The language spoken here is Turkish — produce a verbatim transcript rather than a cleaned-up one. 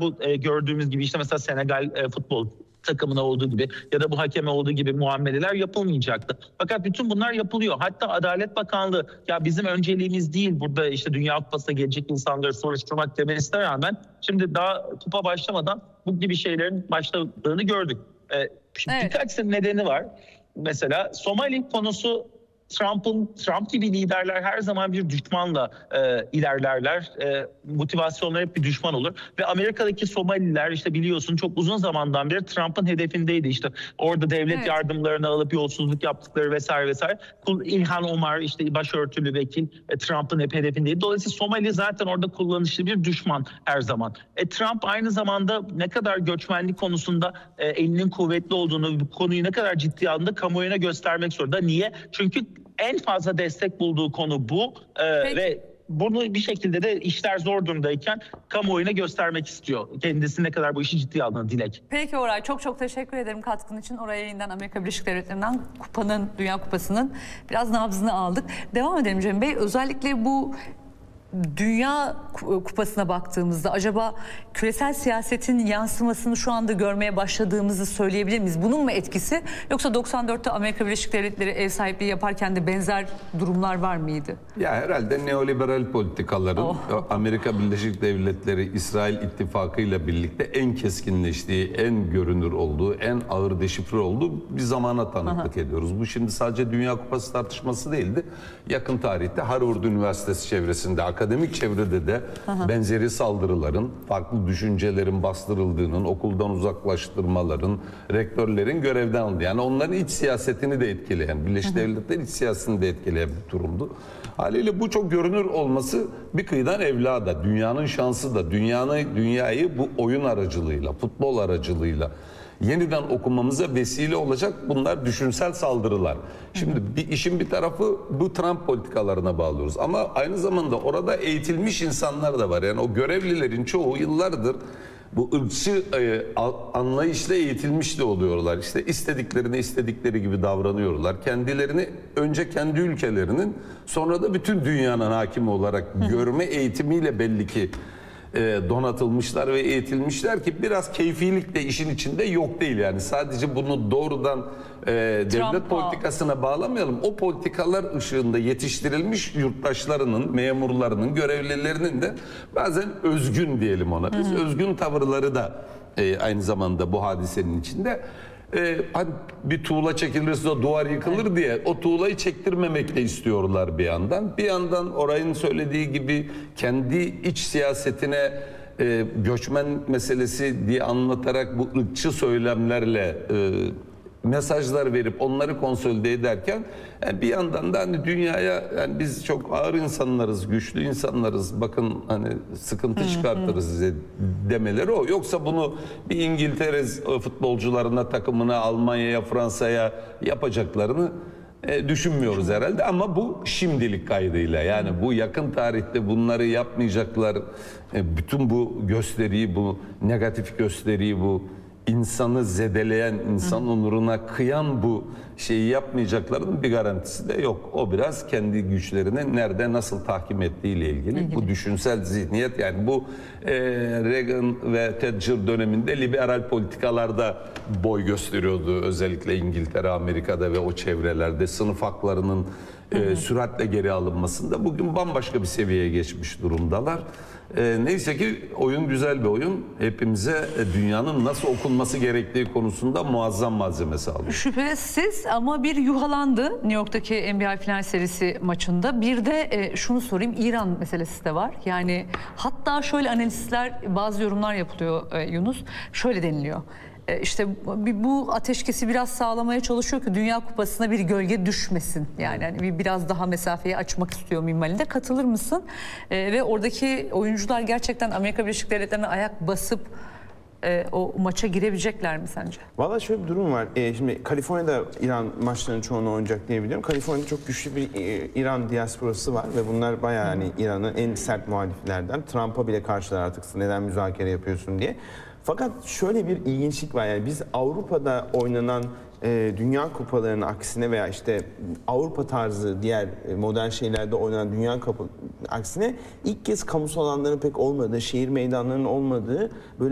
bu e, gördüğümüz gibi işte mesela Senegal e, futbol takımına olduğu gibi ya da bu hakeme olduğu gibi muameleler yapılmayacaktı. Fakat bütün bunlar yapılıyor. Hatta Adalet Bakanlığı ya bizim önceliğimiz değil burada işte Dünya Kupası'na gelecek insanları soruşturmak demesine rağmen şimdi daha kupa başlamadan bu gibi şeylerin başladığını gördük. Ee, Evet. Birkaç nedeni var. Mesela Somali konusu Trump'ın Trump gibi liderler her zaman bir düşmanla e, ilerlerler. E, motivasyonları hep bir düşman olur. Ve Amerika'daki Somaliler işte biliyorsun çok uzun zamandan beri Trump'ın hedefindeydi. İşte orada devlet Evet. yardımlarını alıp yolsuzluk yaptıkları vesaire vesaire. İlhan Omar işte başörtülü vekil e, Trump'ın hep hedefindeydi. Dolayısıyla Somali zaten orada kullanışlı bir düşman her zaman. E, Trump aynı zamanda ne kadar göçmenlik konusunda e, elinin kuvvetli olduğunu, bu konuyu ne kadar ciddiye aldığını kamuoyuna göstermek zorunda. Niye? Çünkü en fazla destek bulduğu konu bu ee, ve bunu bir şekilde de işler zor durumdayken kamuoyuna göstermek istiyor. Kendisi ne kadar bu işi ciddiye aldığını Dilek. Peki Oray, çok çok teşekkür ederim katkın için. Oraya yayından Amerika Birleşik Devletleri'nden kupanın, Dünya Kupası'nın biraz nabzını aldık. Devam edelim Cem Bey. Özellikle bu Dünya Kupası'na baktığımızda acaba küresel siyasetin yansımasını şu anda görmeye başladığımızı söyleyebilir miyiz? Bunun mu etkisi, yoksa doksan dörtte Amerika Birleşik Devletleri ev sahipliği yaparken de benzer durumlar var mıydı? Ya herhalde neoliberal politikaların Oh. Amerika Birleşik Devletleri İsrail ittifakı ile birlikte en keskinleştiği, en görünür olduğu, en ağır deşifre olduğu bir zamana tanıklık Aha. ediyoruz. Bu şimdi sadece Dünya Kupası tartışması değildi. Yakın tarihte Harvard Üniversitesi çevresinde, akademik çevrede de Aha. benzeri saldırıların, farklı düşüncelerin bastırıldığının, okuldan uzaklaştırmaların, rektörlerin görevden alındığı, yani onların iç siyasetini de etkileyen, Birleşik Devletler iç siyasetini de etkileyen bir durumdu. Haliyle bu çok görünür olması bir kıyıdan evlada, dünyanın şansı da, dünyanın dünyayı bu oyun aracılığıyla, futbol aracılığıyla yeniden okumamıza vesile olacak bunlar düşünsel saldırılar. Şimdi bir işin bir tarafı bu Trump politikalarına bağlıyoruz. Ama aynı zamanda orada eğitilmiş insanlar da var. Yani o görevlilerin çoğu yıllardır bu ırkçı e, anlayışla eğitilmiş de oluyorlar. İşte istediklerini istedikleri gibi davranıyorlar. Kendilerini önce kendi ülkelerinin, sonra da bütün dünyanın hakimi olarak görme eğitimiyle belli ki donatılmışlar ve eğitilmişler ki biraz keyfilik de işin içinde yok değil. Yani sadece bunu doğrudan e, devlet politikasına bağlamayalım. O politikalar ışığında yetiştirilmiş yurttaşlarının, memurlarının, görevlilerinin de bazen özgün diyelim ona. Biz hı hı. özgün tavırları da e, aynı zamanda bu hadisenin içinde. Ee, hani bir tuğla çekilirse de duvar yıkılır evet. diye o tuğlayı çektirmemek de istiyorlar bir yandan. Bir yandan Oray'ın söylediği gibi kendi iç siyasetine e, göçmen meselesi diye anlatarak bu ırkçı söylemlerle e, mesajlar verip onları konsolide ederken yani bir yandan da hani dünyaya yani biz çok ağır insanlarız, güçlü insanlarız, bakın hani sıkıntı çıkartırız size demeleri o. Yoksa bunu bir İngiltere futbolcularına, takımına, Almanya'ya, Fransa'ya yapacaklarını e, düşünmüyoruz herhalde. Ama bu şimdilik kaydıyla, yani bu yakın tarihte bunları yapmayacaklar, e, bütün bu gösteriyi, bu negatif gösteriyi, bu insanı zedeleyen, insan onuruna kıyan bu şeyi yapmayacaklarının bir garantisi de yok. O biraz kendi güçlerini nerede nasıl tahkim ettiğiyle ilgili. ilgili. Bu düşünsel zihniyet, yani bu e, Reagan ve Thatcher döneminde liberal politikalarda boy gösteriyordu. Özellikle İngiltere, Amerika'da ve o çevrelerde sınıf haklarının e, süratle geri alınmasında bugün bambaşka bir seviyeye geçmiş durumdalar. E, neyse ki oyun güzel bir oyun. Hepimize e, dünyanın nasıl okunması gerektiği konusunda muazzam malzeme sağlıyor. Şüphesiz, ama bir yuhalandı New York'taki N B A final serisi maçında. Bir de e, şunu sorayım, İran meselesi de var. Yani hatta şöyle analistler, bazı yorumlar yapılıyor e, Yunus. Şöyle deniliyor. İşte bu ateşkesi biraz sağlamaya çalışıyor ki Dünya Kupası'na bir gölge düşmesin. Yani hani biraz daha mesafeyi açmak istiyor minvalinde. Katılır mısın? Ee, ve oradaki oyuncular gerçekten Amerika Birleşik Devletleri'ne ayak basıp e, o maça girebilecekler mi sence? Valla şöyle bir durum var. Ee, şimdi Kaliforniya'da İran maçlarının çoğunu oynayacak diye biliyorum. Kaliforniya'da çok güçlü bir e, İran diasporası var ve bunlar bayağı hani İran'ın en sert muhaliflerden. Trump'a bile karşılar artık neden müzakere yapıyorsun diye. Fakat şöyle bir ilginçlik var, yani biz Avrupa'da oynanan e, dünya kupalarının aksine veya işte Avrupa tarzı diğer e, modern şeylerde oynanan dünya kupalarının aksine ilk kez kamusal alanların pek olmadığı, şehir meydanlarının olmadığı böyle